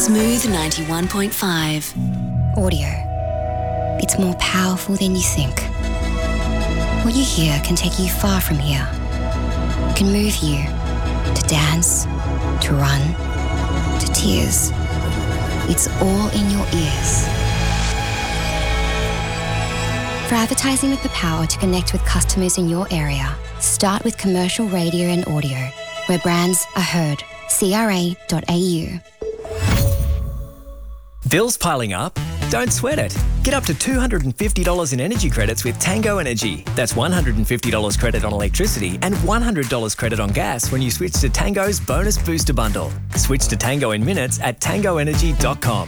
Smooth 91.5. Audio. It's more powerful than you think. What you hear can take you far from here. It can move you to dance, to run, to tears. It's all in your ears. For advertising with the power to connect with customers in your area, start with commercial radio and audio, where brands are heard. CRA.au. Bills piling up? Don't sweat it. Get up to $250 in energy credits with Tango Energy. That's $150 credit on electricity and $100 credit on gas when you switch to Tango's Bonus Booster Bundle. Switch to Tango in minutes at tangoenergy.com.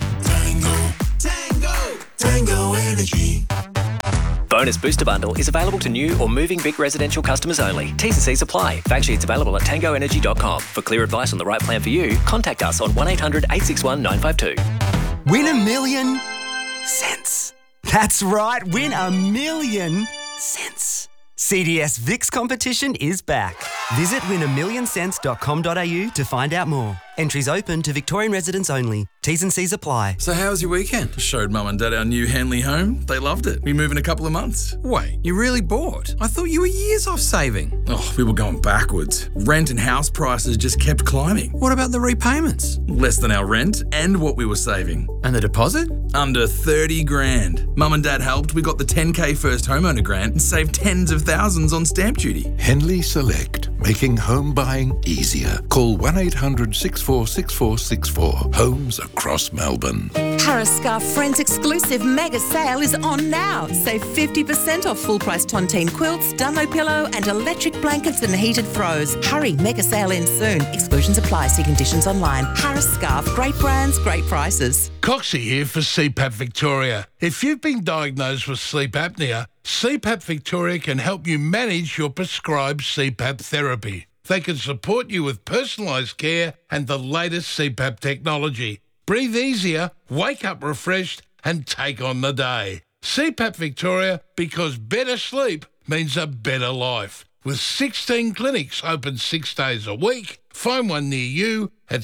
Tango Energy. Bonus Booster Bundle is available to new or moving Vic residential customers only. T's and C's apply. Fact sheets available at tangoenergy.com. For clear advice on the right plan for you, contact us on 1800 861 952. Win $1 million cents. That's right, win $1 million cents. CDS VIX competition is back. Visit win1millioncents.com.au to find out more. Entries open to Victorian residents only. T's and C's apply. So how was your weekend? Showed Mum and Dad our new Henley home. They loved it. We move in a couple of months. Wait, you really bought? I thought you were years off saving. Oh, we were going backwards. Rent and house prices just kept climbing. What about the repayments? Less than our rent and what we were saving. And the deposit? Under 30 grand. Mum and Dad helped. We got the 10K first homeowner grant and saved tens of thousands on stamp duty. Henley Select, making home buying easier. Call 1-800-646464. Homes across Melbourne. Harris Scarf Friends exclusive mega sale is on now. Save 50% off full price tontine quilts, Dunlow pillow and electric blankets and heated throws. Hurry, mega sale ends soon. Exclusions apply. See conditions online. Harris Scarf, great brands, great prices. Coxie here for CPAP Victoria. If you've been diagnosed with sleep apnea, CPAP Victoria can help you manage your prescribed CPAP therapy. They can support you with personalised care and the latest CPAP technology. Breathe easier, wake up refreshed and take on the day. CPAP Victoria, because better sleep means a better life. With 16 clinics open 6 days a week, find one near you at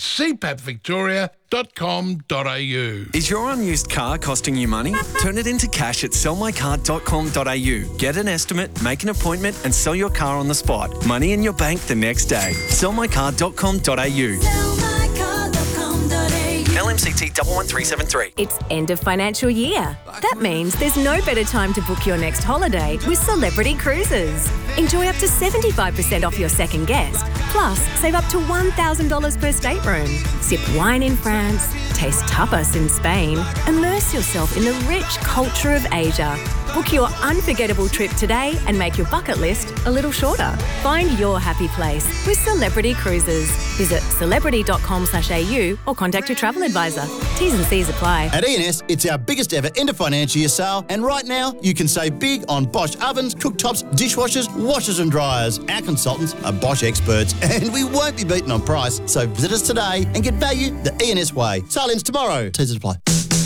cpapvictoria.com.au. Is your unused car costing you money? Turn it into cash at sellmycar.com.au. Get an estimate, make an appointment and sell your car on the spot. Money in your bank the next day. sellmycar.com.au. LMCT 11373. It's end of financial year. That means there's no better time to book your next holiday with Celebrity Cruises. Enjoy up to 75% off your second guest. Plus, save up to $1,000 per stateroom. Sip wine in France, taste tapas in Spain, immerse yourself in the rich culture of Asia. Book your unforgettable trip today and make your bucket list a little shorter. Find your happy place with Celebrity Cruises. Visit celebrity.com.au or contact your travel advisor. T's and C's apply. At E&S, it's our biggest ever end of financial year sale, and right now you can save big on Bosch ovens, cooktops, dishwashers, washers and dryers. Our consultants are Bosch experts and we won't be beaten on price, so visit us today and get value the E&S way. Sale ends tomorrow. T's apply.